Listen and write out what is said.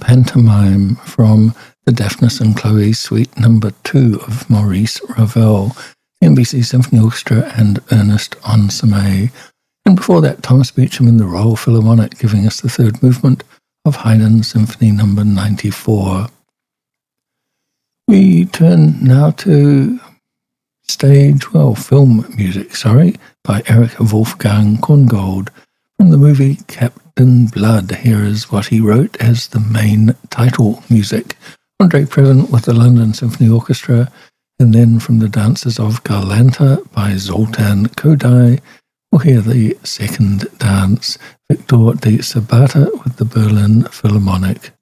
pantomime from the Daphnis and Chloe Suite No. 2 of Maurice Ravel, the NBC Symphony Orchestra and Ernest Ansermet. And before that, Thomas Beecham and the Royal Philharmonic giving us the third movement of Haydn's Symphony No. 94. We turn now to film music, by Erich Wolfgang Korngold from the movie Captain Blood. Here is what he wrote as the main title music. Andre Previn with the London Symphony Orchestra, and then from the Dances of Galanta by Zoltan Kodály, we'll hear the second dance, Victor de Sabata with the Berlin Philharmonic.